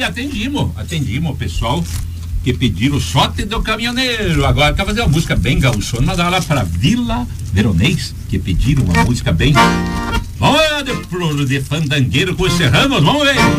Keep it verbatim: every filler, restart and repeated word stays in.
atendimos, atendimos o pessoal que pediram o shot do caminhoneiro. Agora quer fazer uma música bem gaúchona, mas lá pra Vila Veronês, que pediram uma música bem. Vamos lá, de, de fandangueiro com esse Ramos, vamos ver.